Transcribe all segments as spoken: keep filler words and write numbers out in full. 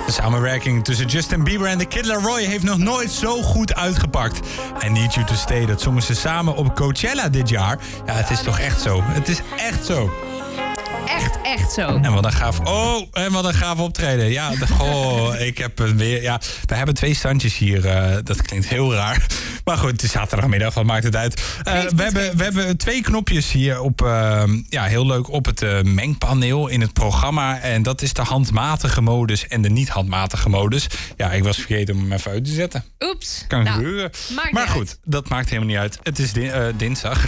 De samenwerking tussen Justin Bieber en The Kid Laroi heeft nog nooit zo goed uitgepakt. I Need You To Stay, dat zongen ze samen op Coachella dit jaar. Ja, het is toch echt zo. Het is echt zo. Echt, echt zo. En wat een gaaf... Oh, en wat een gaaf optreden. Ja, de, oh, ik heb het weer... Ja, we hebben twee standjes hier. Uh, dat klinkt heel raar. Maar goed, het is zaterdagmiddag, wat maakt het uit? Uh, we, hebben, we hebben twee knopjes hier op... Uh, ja, heel leuk op het uh, mengpaneel in het programma. En dat is de handmatige modus en de niet-handmatige modus. Ja, ik was vergeten om hem even uit te zetten. Oeps. Kan nou, gebeuren. Maar goed, uit. Dat maakt helemaal niet uit. Het is din- uh, dinsdag.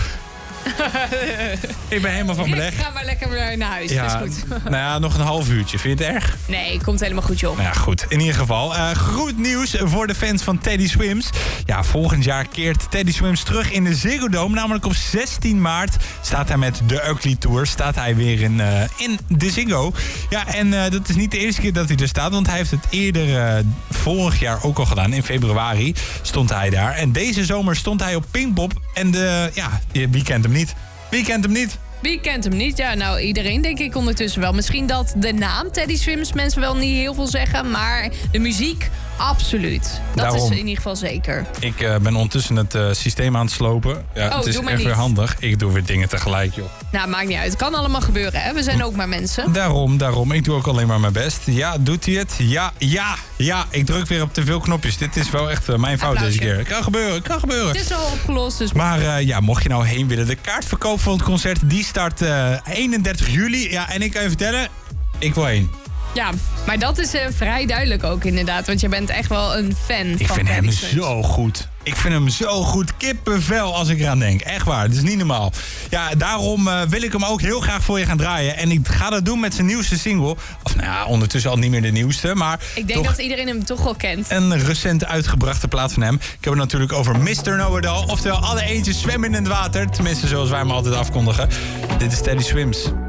Ik ben helemaal van mijn leg. Ga maar lekker weer naar huis, Ja, dat is goed. nou ja, nog een half uurtje. Vind je het erg? Nee, komt helemaal goed, joh. Nou ja, goed. In ieder geval, uh, goed nieuws voor de fans van Teddy Swims. Ja, volgend jaar keert Teddy Swims terug in de Ziggo Dome. Namelijk op zestien maart staat hij met de Ugly Tour. Staat hij weer in, uh, in de Ziggo. Ja, en uh, dat is niet de eerste keer dat hij er staat. Want hij heeft het eerder uh, vorig jaar ook al gedaan. In februari stond hij daar. En deze zomer stond hij op Pinkpop. En de, ja, wie kent hem niet? Wie kent hem niet? Wie kent hem niet? Ja, nou, iedereen denk ik ondertussen wel. Misschien dat de naam Teddy Swims mensen wel niet heel veel zeggen. Maar de muziek, absoluut. Dat Daarom. is in ieder geval zeker. Ik uh, ben ondertussen het uh, systeem aan het slopen. Ja, Oh, het is doe maar echt niet. weer handig. Ik doe weer dingen tegelijk, joh. Nou, maakt niet uit. Het kan allemaal gebeuren, hè? We zijn ook maar mensen. Daarom, daarom. Ik doe ook alleen maar mijn best. Ja, doet hij het? Ja, ja, ja. Ik druk weer op te veel knopjes. Dit is wel echt uh, mijn fout Applausje. deze keer. Kan gebeuren, kan gebeuren. Het is al opgelost, dus... Maar uh, ja, mocht je nou heen willen. De kaartverkoop van het concert, die start uh, eenendertig juli. Ja, en ik kan je vertellen, ik wil heen. Ja, maar dat is uh, vrij duidelijk ook inderdaad. Want je bent echt wel een fan Ik van vind hem Teddy Swims. zo goed. Ik vind hem zo goed. Kippenvel als ik eraan denk. Echt waar, het is niet normaal. Ja, daarom uh, wil ik hem ook heel graag voor je gaan draaien. En ik ga dat doen met zijn nieuwste single. Of nou ja, ondertussen al niet meer de nieuwste. Maar Ik denk toch dat iedereen hem toch wel kent. een recent uitgebrachte plaat van hem. Ik heb het natuurlijk over mister Know-It-All. Oftewel, alle eentjes zwemmen in het water. Tenminste, zoals wij hem altijd afkondigen. Dit is Teddy Swims.